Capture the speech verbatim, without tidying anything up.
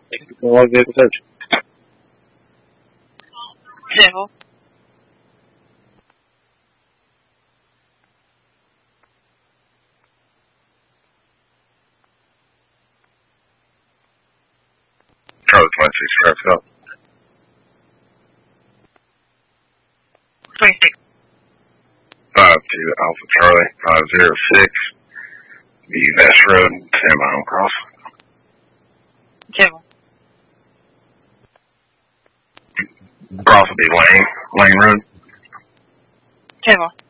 All vehicle search. Civil. Charlie twenty-six, traffic up. twenty-six. five two Alpha Charlie, five zero six, B Vest Road, ten mile cross. Civil. Cross will be Lane, Lane Road. Civil.